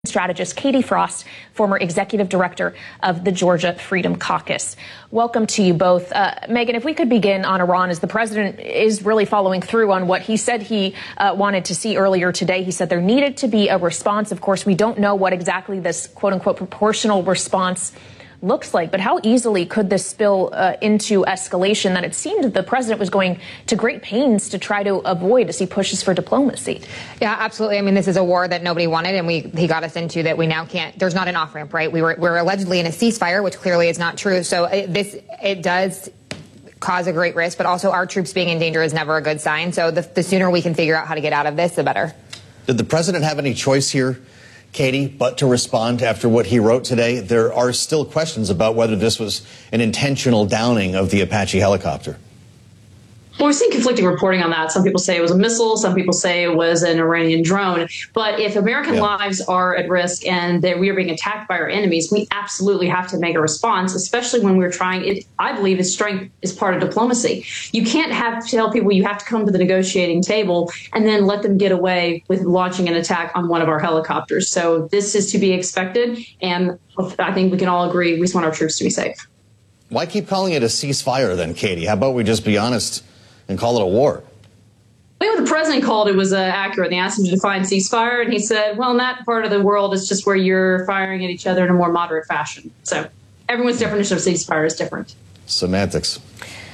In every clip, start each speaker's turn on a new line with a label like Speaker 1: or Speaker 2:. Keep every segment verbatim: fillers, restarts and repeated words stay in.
Speaker 1: Strategist Katie Frost, former executive director of the Georgia Freedom Caucus. Welcome to you both. Uh, Megan, if we could begin on Iran, as the president is really following through on what he said he uh, wanted to see earlier today. He said there needed to be a response. Of course, we don't know what exactly this quote unquote proportional response looks like, but how easily could this spill uh, into escalation that it seemed the president was going to great pains to try to avoid as he pushes for diplomacy?
Speaker 2: Yeah, absolutely. I mean, this is a war that nobody wanted, and we he got us into that we now can't. There's not an off ramp, right? We were we're allegedly in a ceasefire, which clearly is not true. So it, this it does cause a great risk, but also our troops being in danger is never a good sign. So the, the sooner we can figure out how to get out of this, the better.
Speaker 3: Did the president have any choice here, Katie, but to respond after what he wrote today? There are still questions about whether this was an intentional downing of the Apache helicopter.
Speaker 4: Well, we've seen conflicting reporting on that. Some people say it was a missile. Some people say it was an Iranian drone. But if American yeah. lives are at risk and that we are being attacked by our enemies, we absolutely have to make a response, especially when we're trying. It, I believe its strength is part of diplomacy. You can't have to tell people you have to come to the negotiating table and then let them get away with launching an attack on one of our helicopters. So this is to be expected. And I think we can all agree we just want our troops to be safe.
Speaker 3: Why keep calling it a ceasefire then, Katie? How about we just be honest and call it a war?
Speaker 4: I think what the president called it was uh, accurate. They asked him to define ceasefire, and he said, well, in that part of the world, it's just where you're firing at each other in a more moderate fashion. So everyone's definition of ceasefire is different.
Speaker 3: Semantics.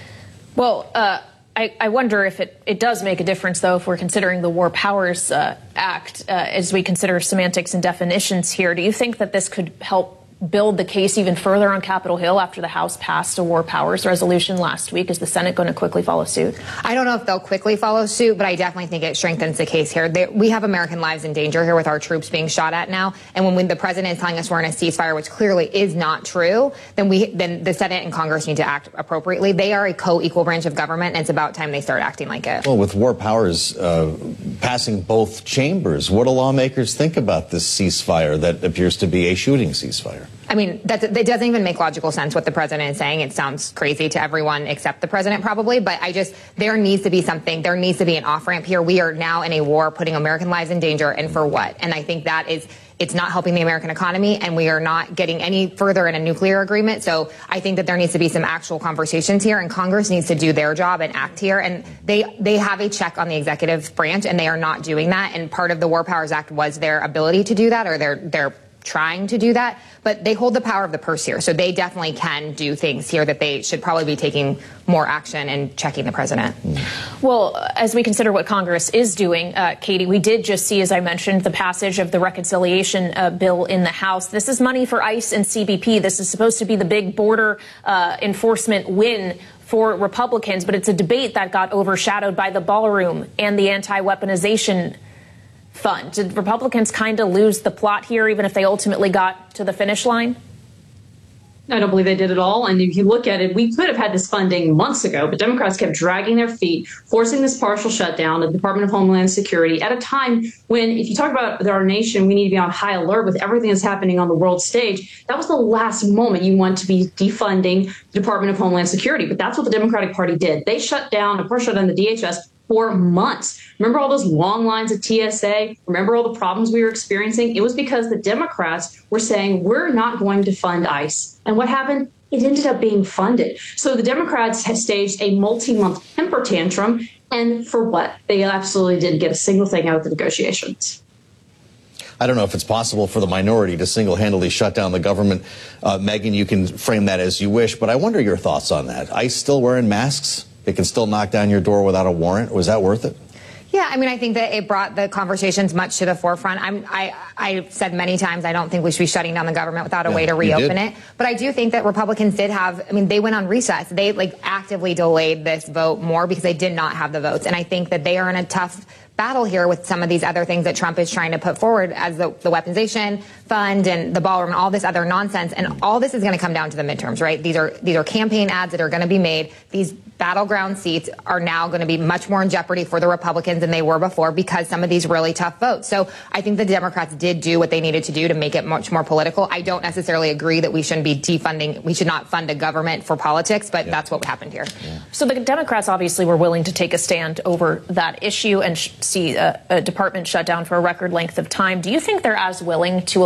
Speaker 1: Well, uh, I, I wonder if it, it does make a difference, though, if we're considering the War Powers uh, Act, uh, as we consider semantics and definitions here. Do you think that this could help build the case even further on Capitol Hill after the House passed a war powers resolution last week? Is the Senate going to quickly follow suit?
Speaker 2: I don't know if they'll quickly follow suit, but I definitely think it strengthens the case here. They, we have American lives in danger here with our troops being shot at now. And when, when the president is telling us we're in a ceasefire, which clearly is not true, then we then the Senate and Congress need to act appropriately. They are a co-equal branch of government, and it's about time they start acting like it.
Speaker 3: Well, with war powers uh, passing both chambers, what do lawmakers think about this ceasefire that appears to be a shooting ceasefire?
Speaker 2: I mean, that's, it doesn't even make logical sense what the president is saying. It sounds crazy to everyone except the president, probably. But I just, there needs to be something. There needs to be an off-ramp here. We are now in a war, putting American lives in danger. And for what? And I think that is, it's not helping the American economy. And we are not getting any further in a nuclear agreement. So I think that there needs to be some actual conversations here. And Congress needs to do their job and act here. And they, they have a check on the executive branch, and they are not doing that. And part of the War Powers Act was their ability to do that, or their, their trying to do that, but they hold the power of the purse here. So they definitely can do things here that they should probably be taking more action and checking the president.
Speaker 1: Well, as we consider what Congress is doing, uh, Katie, we did just see, as I mentioned, the passage of the reconciliation uh, bill in the House. This is money for ICE and C B P. This is supposed to be the big border uh, enforcement win for Republicans, but it's a debate that got overshadowed by the ballroom and the anti-weaponization fund. Did Republicans kind of lose the plot here, even if they ultimately got to the finish line?
Speaker 4: I don't believe they did at all. And if you look at it, we could have had this funding months ago, but Democrats kept dragging their feet, forcing this partial shutdown of the Department of Homeland Security at a time when, if you talk about our nation, we need to be on high alert with everything that's happening on the world stage. That was the last moment you want to be defunding the Department of Homeland Security. But that's what the Democratic Party did. They shut down, of course, shut down the D H S for months. Remember all those long lines at T S A? Remember all the problems we were experiencing? It was because the Democrats were saying, we're not going to fund ICE. And what happened? It ended up being funded. So the Democrats have staged a multi-month temper tantrum. And for what? They absolutely didn't get a single thing out of the negotiations.
Speaker 3: I don't know if it's possible for the minority to single-handedly shut down the government. Uh, Megan, you can frame that as you wish, but I wonder your thoughts on that. ICE still wearing masks? They can still knock down your door without a warrant. Was that worth it?
Speaker 2: Yeah, I mean, I think that it brought the conversations much to the forefront. I'm, I, I've said many times I don't think we should be shutting down the government without a yeah, way to reopen it. But I do think that Republicans did have, I mean, they went on recess. They like actively delayed this vote more because they did not have the votes. And I think that they are in a tough battle here with some of these other things that Trump is trying to put forward as the, the weaponization fund and the ballroom and all this other nonsense. And all this is going to come down to the midterms, right? These are these are campaign ads that are going to be made. These battleground seats are now going to be much more in jeopardy for the Republicans than they were before because some of these really tough votes. So I think the Democrats did do what they needed to do to make it much more political. I don't necessarily agree that we shouldn't be defunding. We should not fund a government for politics, but yeah. that's what happened here.
Speaker 1: Yeah. So the Democrats obviously were willing to take a stand over that issue and sh- see a, a department shut down for a record length of time. Do you think they're as willing to